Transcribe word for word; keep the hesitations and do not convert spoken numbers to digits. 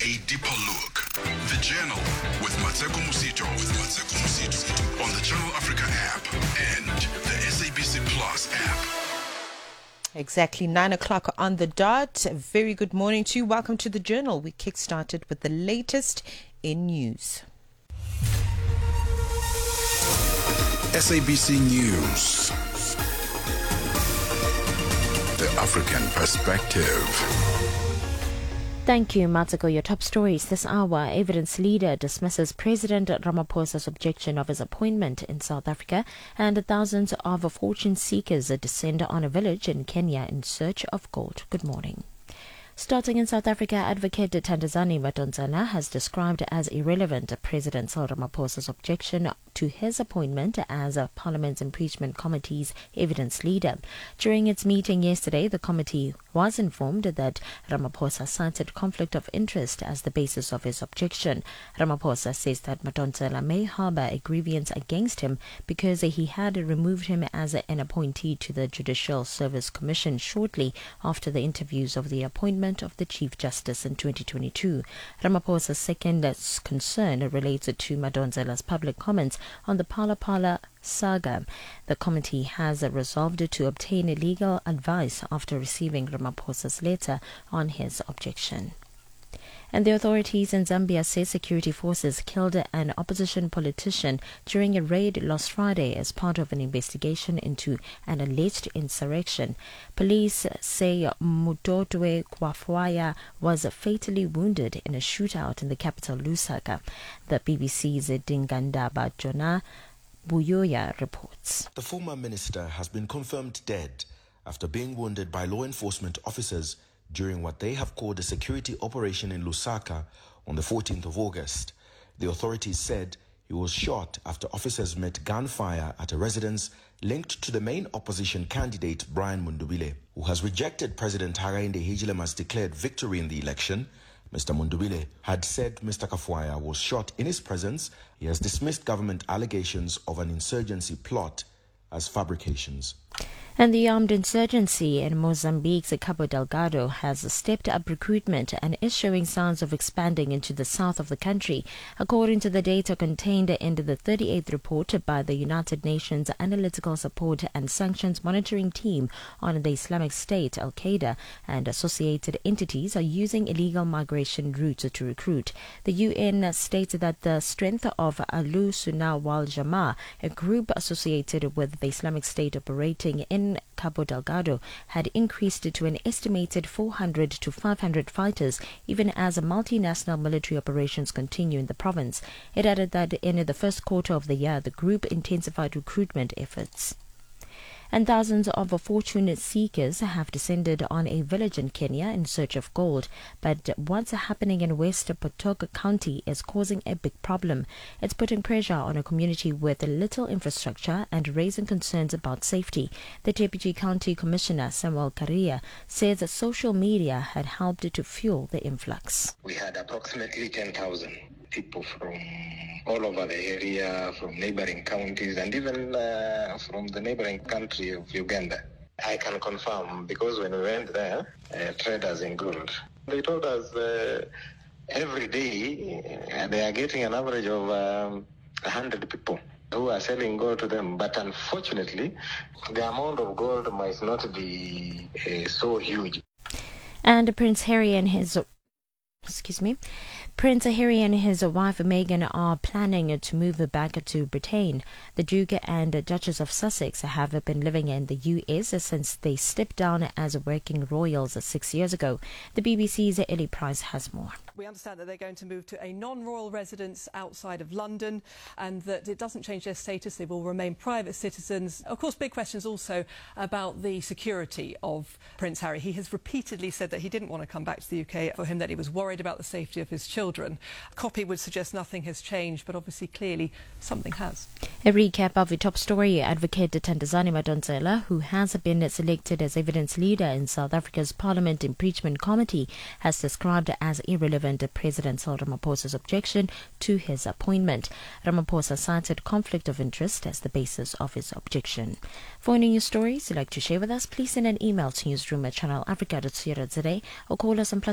a deeper look. The Journal with Mateko Musito with Mateko Musito on the Channel Africa app and the S A B C Plus app. Exactly nine o'clock on the dot. A very good morning to you. Welcome to the Journal. We kick-started with the latest in news. S A B C News. The African Perspective. Thank you, Matsuko. Your top stories this hour. Evidence leader dismisses President Ramaphosa's objection of his appointment in South Africa, and thousands of fortune seekers descend on a village in Kenya in search of gold. Good morning. Starting in South Africa, Advocate Thandazani Madonsela has described as irrelevant President Cyril Ramaphosa's objection to his appointment as a Parliament's Impeachment Committee's evidence leader. During its meeting yesterday, the committee was informed that Ramaphosa cited conflict of interest as the basis of his objection. Ramaphosa says that Madonsela may harbour a grievance against him because he had removed him as an appointee to the Judicial Service Commission shortly after the interviews of the appointment of the Chief Justice in twenty twenty-two. Ramaphosa's second concern relates to Madonsela's public comments on the Phala Phala saga. The committee has resolved to obtain legal advice after receiving Ramaphosa's letter on his objection. And the authorities in Zambia say security forces killed an opposition politician during a raid last Friday as part of an investigation into an alleged insurrection. Police say Mutotwe Kwafwaya was fatally wounded in a shootout in the capital Lusaka. The B B C's Dingandaba Jonah Buyoya reports. The former minister has been confirmed dead after being wounded by law enforcement officers during what they have called a security operation in Lusaka on the fourteenth of August. The authorities said he was shot after officers met gunfire at a residence linked to the main opposition candidate Brian Mundubile, who has rejected President Hakainde Hichilema's declared victory in the election. Mister Mundubile had said Mister Kafwaya was shot in his presence. He has dismissed government allegations of an insurgency plot as fabrications. And the armed insurgency in Mozambique's Cabo Delgado has stepped up recruitment and is showing signs of expanding into the south of the country, according to the data contained in the thirty-eighth report by the United Nations Analytical Support and Sanctions Monitoring Team on the Islamic State. Al-Qaeda and associated entities are using illegal migration routes to recruit. The U N states that the strength of Al-Sunnah wal Jamaa, a group associated with the Islamic State operating in in Cabo Delgado, had increased to an estimated four hundred to five hundred fighters, even as multinational military operations continue in the province. It added that in the first quarter of the year, the group intensified recruitment efforts. And thousands of fortune seekers have descended on a village in Kenya in search of gold. But what's happening in West Potoka County is causing a big problem. It's putting pressure on a community with little infrastructure and raising concerns about safety. The Deputy County Commissioner, Samuel Karia, says that social media had helped to fuel the influx. We had approximately ten thousand people from all over the area, from neighboring counties, and even uh, from the neighboring country of Uganda. I can confirm, because when we went there, uh, traders in gold, they told us uh, every day uh, they are getting an average of um, one hundred people who are selling gold to them. But unfortunately, the amount of gold might not be uh, so huge. And Prince Harry and his... Excuse me. Prince Harry and his wife Meghan are planning to move back to Britain. The Duke and Duchess of Sussex have been living in the U S since they stepped down as working royals six years ago. The B B C's Ellie Price has more. We understand that they're going to move to a non-royal residence outside of London, and that it doesn't change their status. They will remain private citizens. Of course, big questions also about the security of Prince Harry. He has repeatedly said that he didn't want to come back to the U K, for him that he was worried about the safety of his children. A copy would suggest nothing has changed, but obviously, clearly, something has. A recap of the top story. Advocate Thandazani Madonsela, who has been selected as evidence leader in South Africa's Parliament Impeachment Committee, has described as irrelevant President Cyril Ramaphosa's objection to his appointment. Ramaphosa cited conflict of interest as the basis of his objection. For any news stories you'd like to share with us, please send an email to newsroom at channel africa dot co dot za or call us on plus